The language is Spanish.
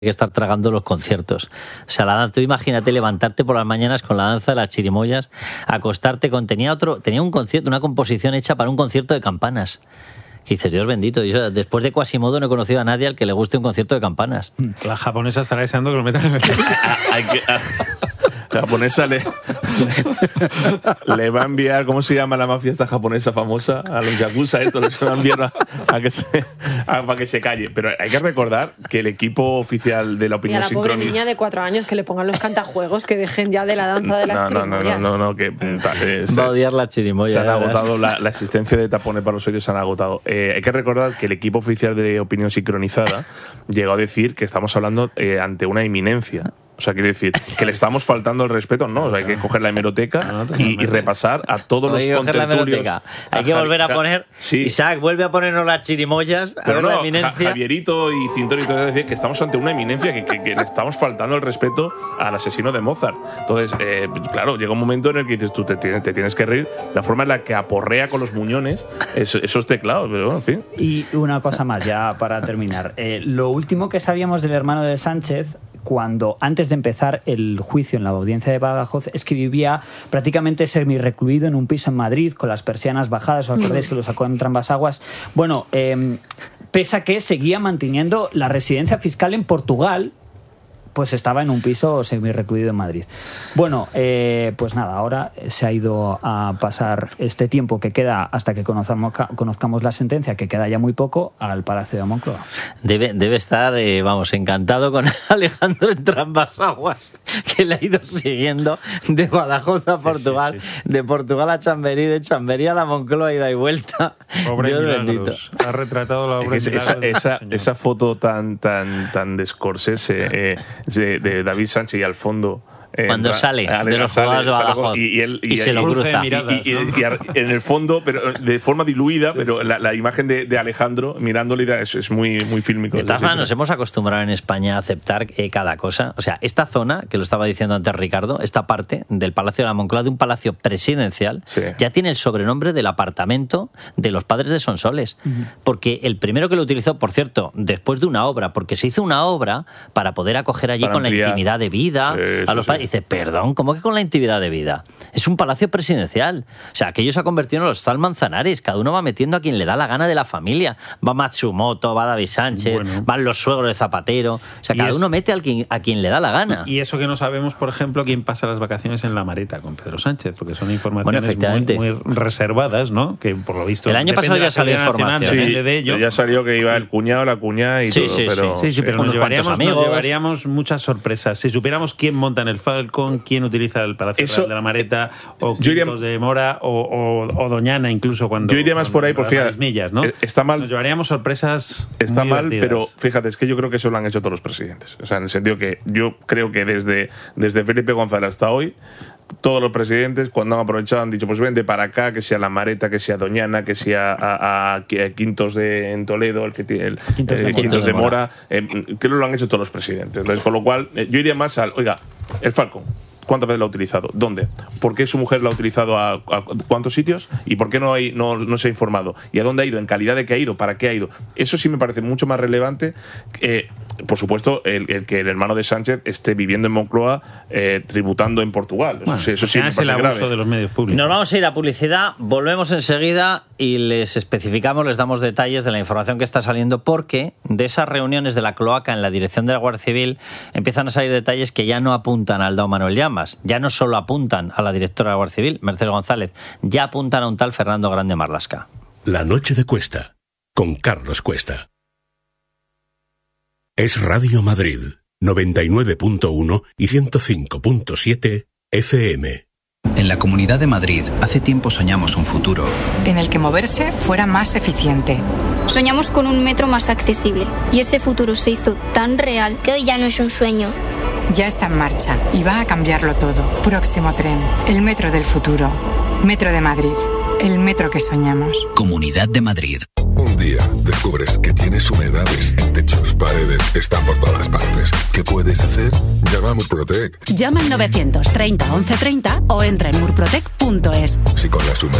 que estar tragando los conciertos. O sea, la danza, tú imagínate levantarte por las mañanas con la danza de las chirimoyas, acostarte con... Tenía un concierto, una composición hecha para un concierto de campanas. Y dices, Dios bendito, yo después de Quasimodo no he conocido a nadie al que le guste un concierto de campanas. La japonesa estará deseando que lo metan en el... La japonesa le va a enviar, ¿cómo se llama la mafia esta japonesa famosa? A los yakuza, esto les va a enviar para que se calle. Pero hay que recordar que el equipo oficial de la opinión sincronizada... Y a la pobre niña de 4 años que le pongan los cantajuegos, que dejen ya de la danza de las chirimoyas. No, que... va a odiar la chirimoya. Se han agotado, la existencia de tapones para los oídos se han agotado. Hay que recordar que el equipo oficial de opinión sincronizada llegó a decir que estamos hablando ante una eminencia. O sea, quiere decir que le estamos faltando el respeto, ¿no? O sea, hay que coger la hemeroteca y repasar a todos los contertulios. Hay que volver a poner... Sí. Isaac, vuelve a ponernos las chirimoyas. Pero la eminencia. Javierito y Cintorito decir que estamos ante una eminencia, que le estamos faltando el respeto al asesino de Mozart. Entonces, claro, llega un momento en el que dices, tú te tienes que reír. La forma en la que aporrea con los muñones esos teclados, pero bueno, en fin. Y una cosa más, ya para terminar. Lo último que sabíamos del hermano de Sánchez, cuando antes de empezar el juicio en la audiencia de Badajoz, es que vivía prácticamente semi-recluido en un piso en Madrid con las persianas bajadas. ¿Os acordáis que lo sacó en ambas aguas? Bueno, pese a que seguía manteniendo la residencia fiscal en Portugal, pues estaba en un piso semi-recluido en Madrid. Bueno, pues nada, ahora se ha ido a pasar este tiempo que queda hasta que conozcamos la sentencia, que queda ya muy poco, al Palacio de Moncloa. Debe estar, encantado con Alejandro entre ambas aguas, que le ha ido siguiendo de Badajoz a Portugal, de Portugal a Chamberí, de Chamberí a la Moncloa, ida y vuelta. Pobre Dios Milagros. bendito. Ha retratado la obra esa foto tan de Scorsese de David Sánchez y al fondo, cuando sale de los jugadores de Badajoz y se lo cruza y en el fondo, pero de forma diluida, pero la imagen de Alejandro mirándole es muy fílmico. De todas maneras, nos hemos acostumbrado en España a aceptar cada cosa. O sea, esta zona, que lo estaba diciendo antes Ricardo, esta parte del Palacio de la Moncloa, de un palacio presidencial, ya tiene el sobrenombre del apartamento de los padres de Sonsoles. Porque el primero que lo utilizó, por cierto, después de una obra, porque se hizo una obra para poder acoger allí con la intimidad de vida a los padres. Y dice, perdón, ¿cómo que con la intimidad de vida? Es un palacio presidencial. O sea, aquello se ha convertido en los Zal Manzanares. Cada uno va metiendo a quien le da la gana de la familia. Va Matsumoto, va David Sánchez, van los suegros de Zapatero. O sea, cada uno mete a quien le da la gana. Y eso que no sabemos, por ejemplo, quién pasa las vacaciones en La Mareta con Pedro Sánchez, porque son informaciones muy reservadas, ¿no? Que por lo visto... El año pasado ya salió información. De ello. Ya salió que iba el cuñado, la cuñada y todo. Pero nos llevaríamos muchas sorpresas. Si supiéramos quién monta en el Falcon, quién utiliza el Palacio Real de la Mareta, o Quintos de Mora, o Doñana, incluso cuando... Yo iría más por ahí, porque fíjate, millas, ¿no? Está mal. Nos llevaríamos sorpresas. Está mal, divertidas. pero fíjate, es que yo creo que eso lo han hecho todos los presidentes. O sea, en el sentido que yo creo que desde Felipe González hasta hoy, todos los presidentes, cuando han aprovechado, han dicho, pues vente para acá, que sea La Mareta, que sea Doñana, que sea a Quintos en Toledo, el que tiene el Quintos de Mora. Creo que lo han hecho todos los presidentes. Entonces, con lo cual, yo iría más el Falcon. ¿Cuántas veces lo ha utilizado? ¿Dónde? ¿Por qué su mujer lo ha utilizado a cuántos sitios? ¿Y por qué no se ha informado? ¿Y a dónde ha ido? ¿En calidad de qué ha ido? ¿Para qué ha ido? Eso sí me parece mucho más relevante. Por supuesto, el que el hermano de Sánchez esté viviendo en Moncloa, tributando en Portugal. Eso sí me parece grave. Es el abuso de los medios públicos. Nos vamos a ir a publicidad, volvemos enseguida y les damos detalles de la información que está saliendo, porque de esas reuniones de la cloaca en la dirección de la Guardia Civil empiezan a salir detalles que ya no apuntan al Dao Manuel Llamas. Ya no solo apuntan a la directora de la Guardia Civil, Mercedes González, ya apuntan a un tal Fernando Grande Marlaska. La noche de Cuesta, con Carlos Cuesta. Es Radio Madrid, 99.1 y 105.7 FM. En la Comunidad de Madrid, hace tiempo soñamos un futuro en el que moverse fuera más eficiente. Soñamos con un metro más accesible y ese futuro se hizo tan real que hoy ya no es un sueño. Ya está en marcha y va a cambiarlo todo. Próximo tren, el metro del futuro. Metro de Madrid, el metro que soñamos. Comunidad de Madrid. Un día descubres que tienes humedades en techos, paredes, están por todas partes. ¿Qué puedes hacer? Llama a Murprotec. Llama al 930 1130 o entra en murprotec.es. Si con las humedades